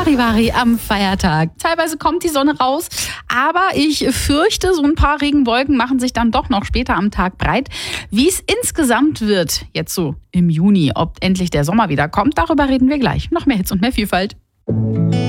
Charivari am Feiertag. Teilweise kommt die Sonne raus, aber ich fürchte, so ein paar Regenwolken machen sich dann doch noch später am Tag breit. Wie es insgesamt wird, jetzt so im Juni, ob endlich der Sommer wieder kommt, darüber reden wir gleich. Noch mehr Hits und mehr Vielfalt.